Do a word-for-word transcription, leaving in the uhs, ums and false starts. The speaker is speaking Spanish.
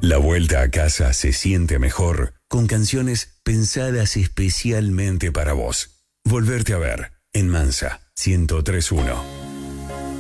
La vuelta a casa se siente mejor con canciones pensadas especialmente para vos. Volverte a ver en Mansa ciento tres punto uno.